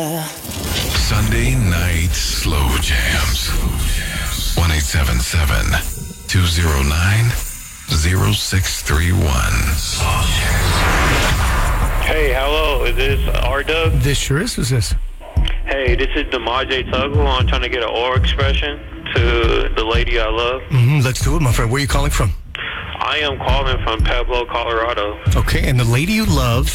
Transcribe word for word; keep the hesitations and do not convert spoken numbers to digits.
Sunday night slow jams. one eight seven seven, two oh nine, oh six three one. Hey, hello. Is this R-Dub? This sure is. Who's this? Hey, this is Demaje Tuggle. I'm trying to get an oral expression to the lady I love. Mm-hmm, let's do it, my friend. Where are you calling from? I am calling from Pueblo, Colorado. Okay, and the lady you love